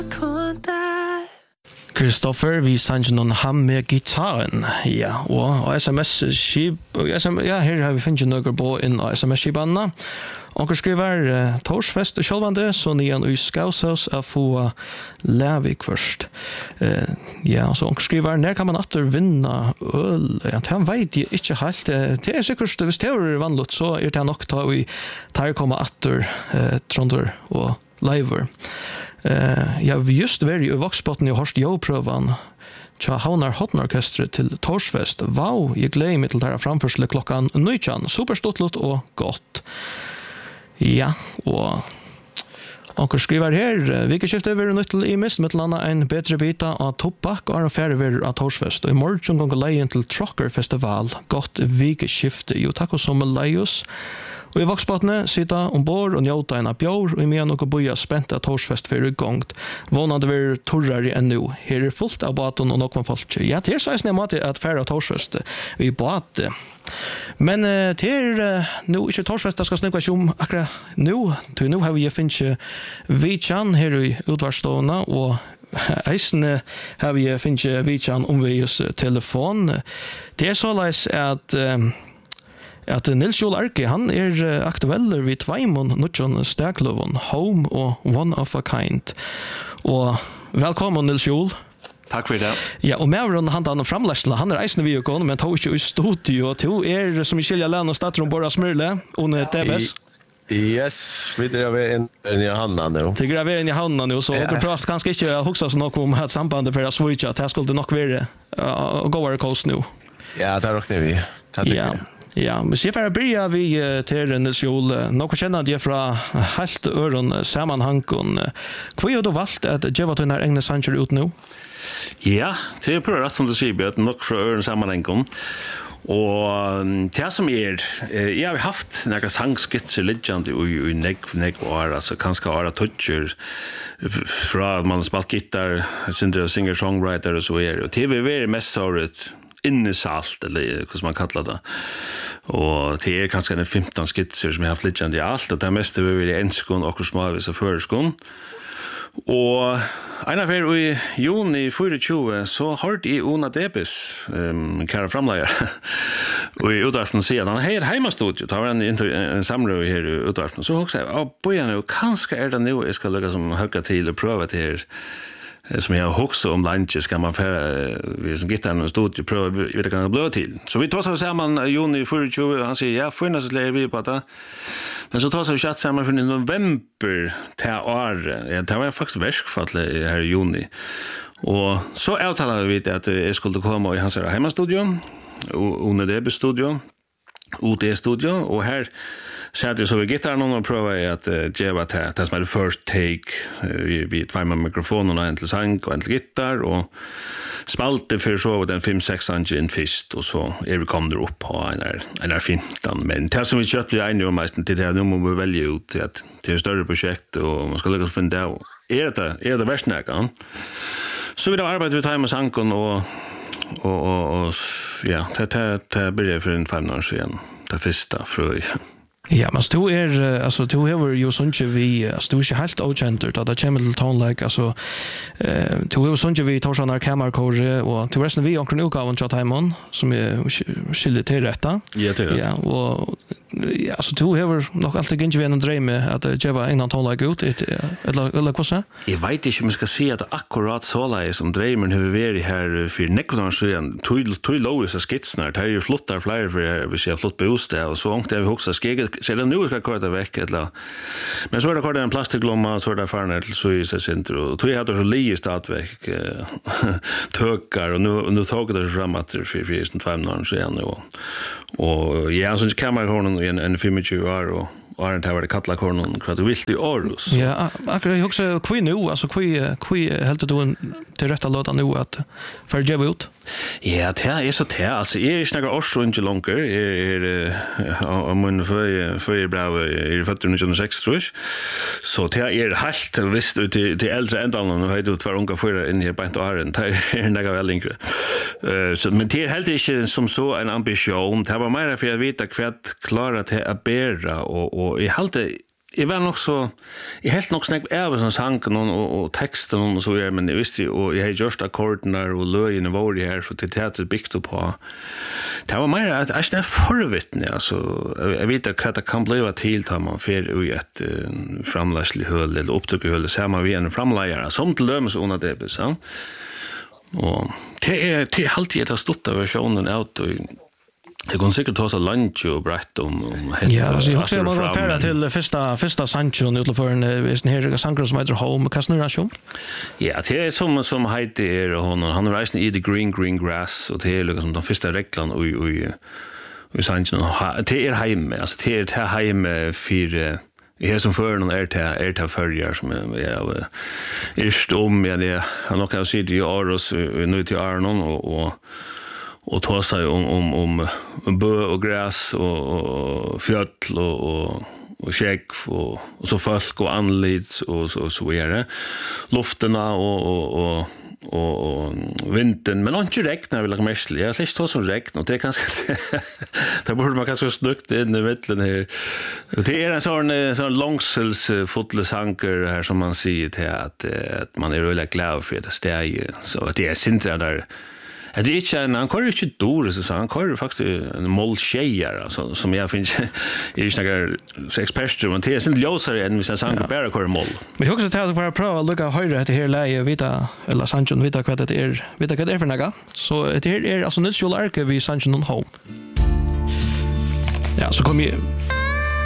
Kristoffer, vi sanns noen ham med gitaren, ja, og SMS-skip, ja, her har vi finnet noen på inn av SMS-skipene. Onkel skriver torsfest og kjølvande, så nian i Skaushaus er få Lævik først. Ja, så onkel skriver, når kan man atter vinna øl? Ja, det vet jeg ikke helt. Det er sikkert, hvis det er vanlig, så er det nok da vi tar komme atter Trondor og Leiver. Ja, vi just var i Voksbotten i Horst Jo-prøven tja Havnar Hotnorkestret til Torsfest. Wow, jeg gleder meg til denne framførsel klokkan 19. Superstottlott og godt. Ja, og onkel skriver her, vikeskiftet vil nødt til i mist, med til annet en bedre bita av tobakk og en færre vil av Torsfest. Og i morgen gonger leien til Trocker Festival. Godt vikeskifte. Jo, takk og som leios. Og i Voksbottene sitter ombord og njøta en av bjør, og i medan noen boja spent av Torsfest for gongt. Vånande vil torrere enn nå. Her er fullt av baten og noen folk. Ja, det er så en måte at færre av Torsfest i baten. Men det er nå ikke Torsfest, jeg skal snakke om akkurat nå. Til nå har vi finnet Vitjan her i utvarstående, og eisene har vi finnet Vitjan om vi just telefon. Det er såleis at Nils Joel Arke, han er aktuell vid Tveimon, Nutjon Steglovon, Home og One of a Kind. Og velkommen Nils Joel. Takk for det. Ja, og med han framløsene, han er eisende vi og gående, men tog ikke i studio, og to er som i Kjelja Län og Statron Borra Smørle, under TBS. Yes, vi drev inn i Hanna nu. Til drev inn i Hanna nu, så dere prater kanskje ikke hukse oss nok om at sambandet for å switche, at det skulle nok være gåere kost nu. Ja, det råkner vi. Ja. Ja, men så får börja vi till Nils Joel. Något känner det från helt öron sammanhangen. Vad har du valt att ge vad den här egna sanger ut nu? Ja, det är på rätt som du säger, att något från öron sammanhangen. Och det som jag har haft några sangskitser liggande i negg år, alltså kanske åra toucher från att man spelar gitarr, singer-songwriter och så är. Och det är väl mest året innesalt, eller hur man kallar det. Och det är kanske 15 skitser som jag har haft liggande i allt, och det mesta vill jag enskon och småvis och föreskon. Och en av er i juni 24 så hørte jeg Una Debis, kære framleier, og i utvarpen sier han, hei, heimastudio, det var en samrøy her i utvarpen, så også jeg, boja nu, kanskje er det nå jeg skal lukke som høyga til og prøve til her, som jag också om lunch ska man vi som gitarren och studio pröva vet jag kan blå till. Så vi tar oss samman juni 24 han säger ja finnas det vi på det. Men så tar oss chatt samman för november till år. Ja, det var faktiskt verkfall här i juni. Och så avtalade vi att jag skulle komma i hans hemmastudio och under det studio. UT-studio, och här satt jag så vid gitarren och prövade att geva det som är first take vid två med mikrofonen och en till sang och en till gitarr och spalte för så den 5-6 engine först och så är vi kommer upp på en fintan, men det som vi köpt blir en och mest till det nu måste vi välja ut att det är större projekt och man ska lyckas finna ut är det värsta så vi då arbetar vi time och sankon och ja, det blir för en 5 år sedan. Det första fröj. Ja, men du alltså du har ju sånt vi alltså du är inte helt outcenter att det kommer till tone like alltså du har sånt vi tar såna kamerkor och till resten vi onkel nu kan chat hemon som är skilde till rätta. Ja, det är. Ja, och ja, så du har nog alltid inte en dröm att ge var en tone like ut eller vad så? Jag vet inte om jag ska säga att akkurat så där som drömmen hur vi är här för nekvar så igen tui lowis skitsnar det är ju flottar flyer för vi ser flott bostad och så långt det vi också skegel så det nu ska korta veck eller men så är det kvar en plastikglomma så där farna till så i sig center och tui hade så lige startveck tökar och nu tog det fram att det för 5 år sedan och ja så kameran en 25 år och Arent har det kalla kornen kvart du vill i Aarhus. Ja, akkurat jag också kvinn nu alltså kvinn helt då till rätta låta nu att för ge ut. Ja, det är så det alltså är snackar också inte långt är om en för bra i 1906 tror jag. Så det är helt visst ut till äldre ändan och vet ut för unga för in här på Arent är några väl längre. Så men det är helt inte som så en ambition. Det var mer för att veta kvart klara till att bära och i halt jag var nog så jag helt nog snack är som sanken och texten och så är men jag visste och jag har just ackorderna och löjene var det här så det teater byggt upp på. Det var mer att jag är förvittne alltså jag vet att det kan bli till tar man för i ett framläsligt höll eller upptryck höll så man vi en framlägare som till löms under det så. Och det är alltid att stotta versionen out och jag kan säkert ta så lunch och berätta om ja, så jag också var färdig till första Sancho utanför en visst här sanger som heter Home Kasnurration. Ja, det är som heter han reisen i the green grass och det är liksom de första reglerna och Sancho det är hem alltså det är hem för jag som för någon är till förjar som jag är om jag det han nog kan se det i Aros nu till Arnon och ta sig om bö och gräs och fjöll och skägg och så folk och anlit och så är det lufterna och vinden men inte regna vill jag mest jag släkt ta som regn och det kanske där borde man kanske snukt in i mitten här det är en sån långselsfull sanker här som man säger till att man är väldigt glad för det steg så att det är sintra där. Det är inte han kör inte dåligt så han kör faktiskt en molltjejer alltså som jag finns är ju några experter men det är inte låsare än hvis jag sang bara kör moll. Men jag också tänkte för att pröva att lucka höra det här läge vita eller Sancho vita vad det är vita vad det är för något. Så det är alltså Nils Joel Arke vi Sancho Home. Ja, så kommer